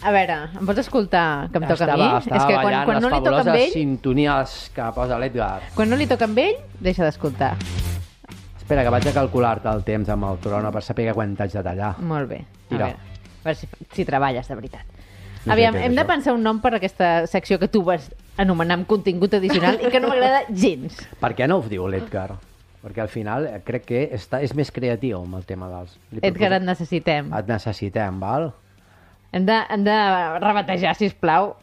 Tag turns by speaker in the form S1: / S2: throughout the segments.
S1: A veure, em pots escoltar que em toca a mi?
S2: Estava
S1: És que
S2: ballant
S1: quan
S2: les
S1: no li toca amb
S2: fabuloses
S1: ell,
S2: sintonies que posa l'Edgar.
S1: quan no li toca amb ell, deixa d'escoltar.
S2: Espera, que vaig a calcular-te el temps amb el corona per saber quan t'haig de tallar.
S1: Molt bé.
S2: Tira.
S1: A veure si treballes, de veritat.
S2: No sé
S1: Aviam,
S2: què és
S1: hem de
S2: això.
S1: pensar un nom per aquesta secció que tu vas anomenar amb contingut addicional i que no m'agrada gens.
S2: Per què no ho diu l'Edgar? Perquè al final crec que és més creatiu amb el tema dels...
S1: Edgar, et necessitem.
S2: Et necessitem, val?
S1: Hem de rebatejar, sisplau,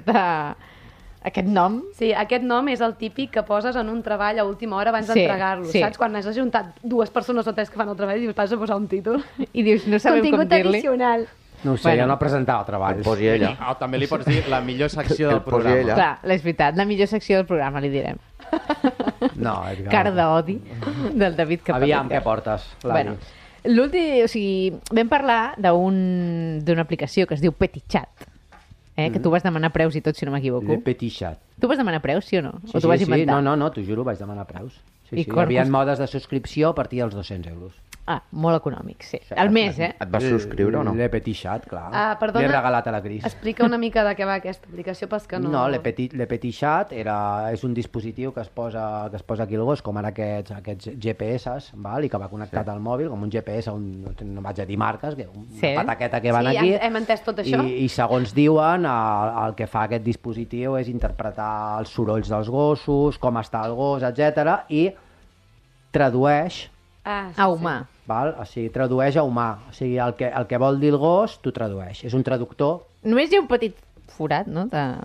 S1: aquest nom.
S3: Sí, aquest nom és el típic que poses en un treball a última hora abans
S1: Sí,
S3: d'entregar-lo,
S1: sí.
S3: saps? Quan has ajuntat dues persones o tres que fan el treball i dius, vas a posar un títol.
S1: I dius, no sabem com
S3: Contingut
S1: dir-li.
S3: addicional.
S2: No ho sé,
S1: Bueno.
S2: jo no presentava treballs.
S4: Posi ella.
S5: O també li pots dir la millor secció
S4: Que
S5: del
S4: el posi
S5: programa.
S4: ella.
S1: Clar, és veritat, la millor secció del programa, li direm.
S2: No, Edgar.
S1: Cara d'odi del David que
S2: Aviam, què portes, Lari?
S1: Bueno, l'últim, o sigui, vam parlar d'una aplicació que es diu Petitchat, que tu vas demanar preus i tot, si no m'equivoco.
S2: Le Petit Chat.
S1: Tu vas demanar preus, sí o no?
S2: Sí,
S1: o tu vas
S2: sí,
S1: inventar?
S2: no, t'ho juro, vaig demanar preus. Sí,
S1: I
S2: sí. Hi
S1: quan
S2: havia
S1: costa?
S2: modes de subscripció a partir dels 200 euros.
S1: Ah, molt econòmic, sí. Al mes,
S4: Et vas subscriure o no?
S2: Le Petit Chat, clar.
S3: Ah, perdona.
S2: L'he regalat a la Cris.
S3: Explica una mica de què va aquesta aplicació pels que no...
S2: No, Le Petit Chat és un dispositiu que es posa aquí al gos, com ara aquests GPS, val? I que va connectat al mòbil, com un GPS, no vaig a dir marques, que una pataqueta que van
S3: Sí,
S2: aquí.
S3: hem entès tot això.
S2: I segons diuen, el que fa aquest dispositiu és interpretar els sorolls dels gossos, com està el gos, etc i tradueix
S1: A humà.
S2: val? O sigui, tradueix a humà. O sigui, el que vol dir el gos, t'ho tradueix. És un traductor.
S1: Només hi ha un petit forat, no?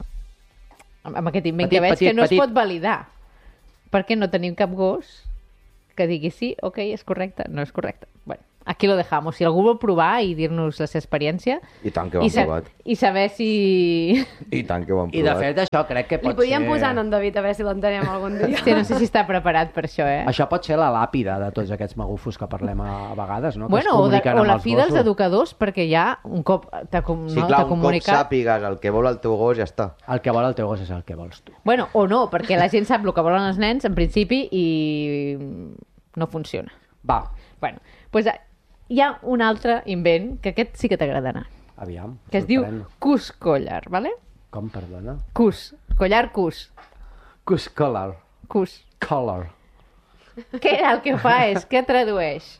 S1: Amb aquest invent
S2: Petit,
S1: que veig
S2: petit,
S1: que no
S2: petit.
S1: es pot validar. Perquè no tenim cap gos que digui sí, ok, és correcte, no és correcte. Bueno, aquí lo dejamos. Si algú vol provar i dir-nos la seva experiència...
S4: I tant que ho han provat.
S1: I saber si...
S4: I tant que ho han
S2: I de
S4: provat.
S2: fet això crec que pot
S3: Li podíem
S2: ser...
S3: posar en David a veure si l'entenem algun dia.
S1: Sí, no sé si està preparat per això,
S2: Això pot ser la làpida de tots aquests magufos que parlem a vegades, no? Que
S1: Bueno,
S2: es comuniquen
S1: o
S2: amb
S1: la
S2: els
S1: fi dels
S2: gossos.
S1: educadors, perquè ja un cop t'ha
S4: Sí, clar, un cop
S1: comunicat...
S4: sàpigues el que vol el teu gos, ja està.
S2: El que vol el teu gos és el que vols tu.
S1: Bueno, o no, perquè la gent sap el que volen els nens, en principi, i no funciona.
S2: Va,
S1: Bueno, doncs hi ha un altre invent, que aquest sí que t'agradarà,
S2: aviam.
S1: que es diu
S2: sorprèn.
S1: Cus Collar, ¿vale?
S2: Com, perdona?
S1: Cus, collar Cus.
S2: Cus collar.
S1: Cus.
S2: Collar.
S1: Què el que fa és que tradueix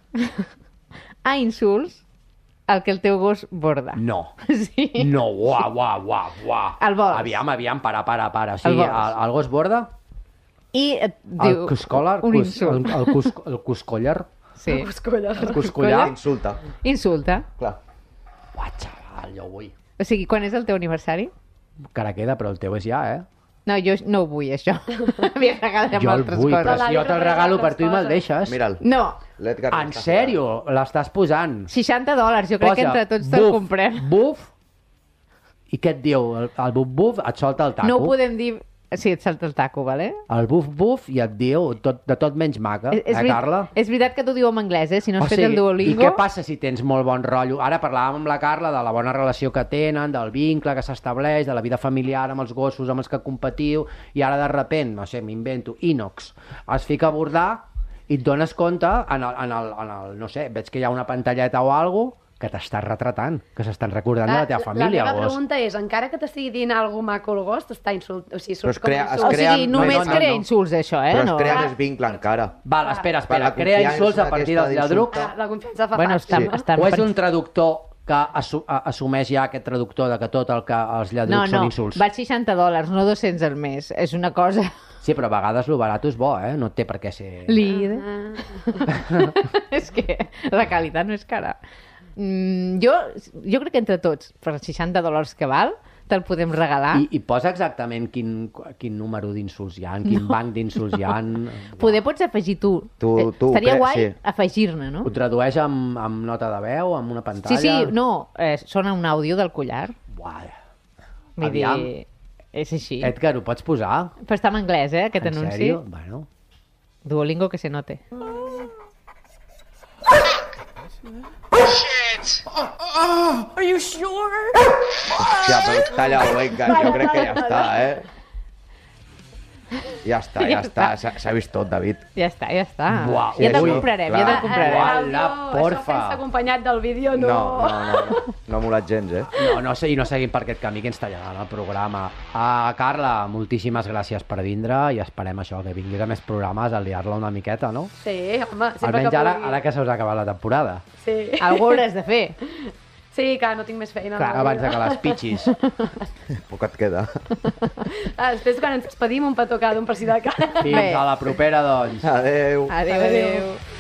S1: a insults el que el teu gos borda.
S2: No.
S1: Sí.
S2: No, uah.
S1: El vols.
S2: Aviam, para. O
S1: El
S2: sigui,
S1: vols.
S2: el gos borda,
S1: I et
S2: el
S1: diu
S2: cus collar,
S1: un insult.
S2: el cus collar,
S1: Sí.
S2: el cus collar.
S4: Insulta.
S1: Insulta.
S4: Clar.
S2: Uah, xaval, jo ho vull.
S1: O sigui, quan és el teu aniversari?
S2: Cara queda, però el teu és ja,
S1: No, jo no ho vull, això. M'hi regalat amb
S2: Jo el
S1: altres
S2: vull,
S1: coses.
S2: però si jo te'l regalo per tu i me'l
S3: coses.
S2: deixes.
S4: Mira'l.
S1: No,
S4: L'Edgar
S2: En
S4: està
S2: sèrio, l'estàs posant.
S1: $60, jo crec que entre tots te'l comprem.
S2: buf, i què et diu? El buf, et solta el taco.
S1: No ho podem dir... Sí, et salta el taco, vale?
S2: El buf, i et diu de tot menys maca, Carla?
S1: És veritat que t'ho diu en anglès, si no has fet el Duolingo...
S2: I què passa si tens molt bon rotllo? Ara parlàvem amb la Carla de la bona relació que tenen, del vincle que s'estableix, de la vida familiar amb els gossos amb els que competiu, i ara de repent, no sé, m'invento, Inox, es fica a bordar i et dones compte, no sé, veig que hi ha una pantalleta o alguna cosa, que t'estàs retratant, que s'estan recordant de la teva família,
S3: La meva
S2: gos.
S3: pregunta és, encara que t'estigui dient alguna maco al gos, t'està insultant... O sigui,
S4: Però
S3: surt
S4: es
S3: com
S4: crea-
S3: un
S4: es
S1: O
S3: insult.
S4: crea-
S1: sigui, només
S4: no,
S1: crea insults, això,
S4: Però es
S1: No.
S4: crea més vincle encara.
S2: Val, espera,
S4: Per la
S2: crea
S4: confiança
S2: insults a partir
S4: aquesta
S2: dels lladrucs?
S4: d'insultar.
S3: La confiança fa
S1: Bueno,
S3: fàcil.
S1: estan
S2: O és un traductor que assumeix ja aquest traductor de que tot el que els lladrucs són insults?
S1: val $60, no 200 al mes. És una cosa...
S2: Sí, però a vegades lo barat és bo, No té per què ser...
S1: Líder. És que la qualitat no és cara. Jo crec que entre tots, per $60 que val, te'l podem regalar.
S2: I posa exactament quin número d'insults hi ha, quin banc d'insults hi ha.
S1: Poder pots afegir tu.
S4: Tu
S1: Estaria guai
S4: sí.
S1: afegir-ne, no?
S2: Ho tradueix amb nota de veu, amb una pantalla?
S1: Sí, no, sona un àudio del collar.
S2: Buah.
S1: Vull
S2: Aviam.
S1: dir, és així.
S2: Edgar, ho pots posar?
S1: Però està en anglès, aquest
S2: En
S1: anunci.
S2: sèrio? Bueno.
S1: Duolingo que se note.
S4: Hòstia, però talla-ho, Edgar, jo crec que ja està, Ja està,
S1: Ja
S4: ja està.
S1: està.
S4: S'ha vist tot, David.
S1: Ja està, ja està.
S2: Buah,
S1: ja te'l
S2: ui,
S1: comprarem,
S4: clar.
S1: ja te'l comprarem.
S2: Uala, porfa.
S3: Això sense acompanyat del vídeo, no.
S4: No ha molat gens, eh?
S2: I no seguim per aquest camí que ens tallaran el programa. Carla, moltíssimes gràcies per vindre i esperem això, que vinguis a més programes a liar-la una miqueta, no?
S3: Sí, home, sempre
S2: Almenys
S3: que
S2: ara,
S3: pugui.
S2: ara que se us ha acabat la temporada.
S3: Sí.
S1: Algú hauràs de fer.
S3: Sí, que no tinc més feina.
S2: Clar,
S3: no,
S2: abans de que les pitxis.
S4: Poc et queda.
S3: Després, quan ens despedim, un petó cada un per si de cara.
S2: Fins a la propera, doncs.
S4: Adeu.
S1: Adéu, adéu.